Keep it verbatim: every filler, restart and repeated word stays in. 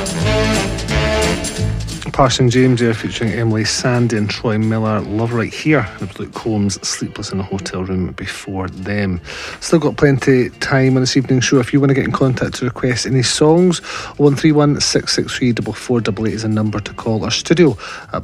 Parson James there featuring Emily Sandé and Troy Miller. Love Right Here. And it was Luke Combs, Sleepless in a Hotel Room before them. Still got plenty time on this evening's show. If you want to get in contact to request any songs, one three one six six three four four eight eight is a number to call our studio at